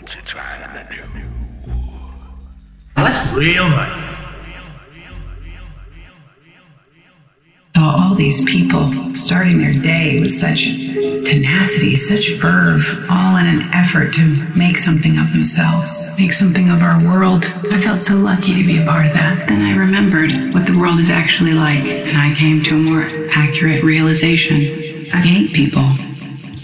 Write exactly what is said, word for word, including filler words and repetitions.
what you trying to do. That's real nice. Saw all these people starting their day with such tenacity, such verve, all in an effort to make something of themselves, make something of our world. I felt so lucky to be a part of that. Then I remembered what the world is actually like, and I came to a more accurate realization. I hate people.